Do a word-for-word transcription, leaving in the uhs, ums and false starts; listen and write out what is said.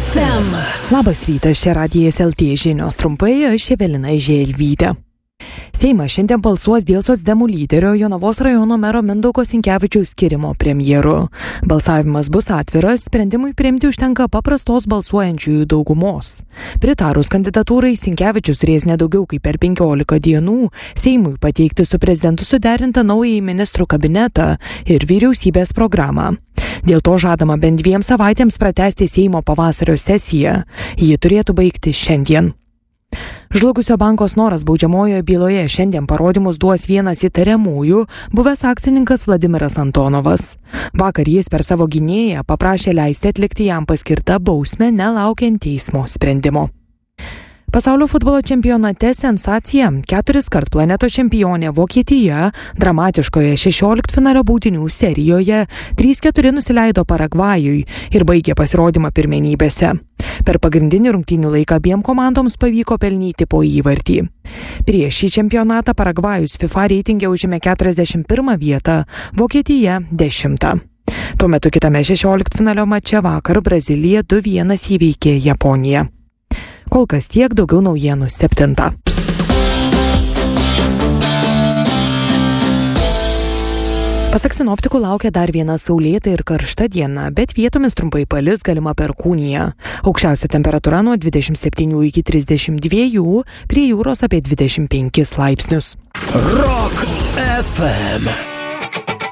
F M. Labas rytas, čia Radijas L T žinios trumpai, aš Evelina Želvytė. Seimas šiandien balsuos dėl socdemų lyderio Jonavos rajono mero Mindaugo Sinkevičiaus skyrimo premjeru. Balsavimas bus atviras, sprendimui priimti užtenka paprastos balsuojančiųjų daugumos. Pritarus kandidatūrai, Sinkevičius turės nedaugiau kaip per penkiolika dienų Seimui pateikti su prezidentu suderintą naująjį ministrų kabinetą ir vyriausybės programą. Dėl to žadama bent dviem savaitėms pratęsti Seimo pavasario sesiją. Ji turėtų baigti šiandien. Žlugusio banko Snoras baudžiamojoje byloje šiandien parodymus duos vienas įtariamųjų, buvęs akcininkas Vladimiras Antonovas. Vakar jis per savo gynėją paprašė leisti atlikti jam paskirtą bausmę, nelaukiant teismo sprendimo. Pasaulio futbolo čempionate sensacija. Keturis kart planetos čempionė Vokietija dramatiškoje šešioliktfinalio baudinių serijoje trys keturi nusileido Paragvajui ir baigė pasirodymą pirmenybėse. Per pagrindinį rungtynių laiką abiem komandoms pavyko pelnyti po įvartį. Prieš šį čempionatą Paragvajus FIFA reitinge užėmė keturiasdešimt pirmą vietą, Vokietija dešimtą. Tuo metu kitame šešioliktfinalio mače vakar Brazilija du vienas įveikė Japoniją. Kol kas tiek, daugiau naujienų septintą. Pasak sinoptikų laukia dar viena saulėta ir karšta diena, bet vietomis trumpai palis, galima perkūnija. Aukščiausia temperatūra nuo dvidešimt septynių iki trisdešimt dviejų, prie jūros apie dvidešimt penkis laipsnius. Rock F M.